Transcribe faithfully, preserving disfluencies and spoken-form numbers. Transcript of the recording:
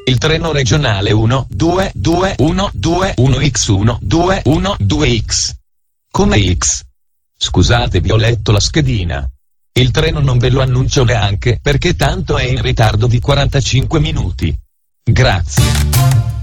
Il treno regionale uno due due uno due uno X uno due uno due X. Come X? Scusate, vi ho letto la schedina. Il treno non ve lo annuncio neanche perché tanto è in ritardo di quarantacinque minuti. Grazie.